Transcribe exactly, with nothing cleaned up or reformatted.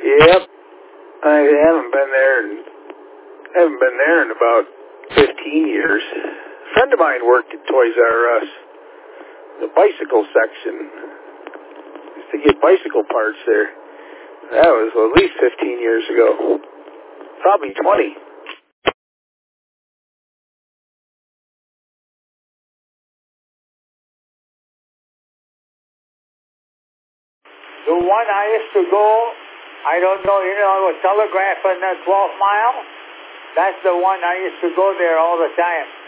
Yep. I haven't been there in, haven't been there in about fifteen years. A friend of mine worked at Toys R Us, the bicycle section. Used to get bicycle parts there. That was at least fifteen years ago. Probably twenty. The one I used to go, I don't know, you know, the telegraph on the twelfth mile? That's the one I used to go there all the time.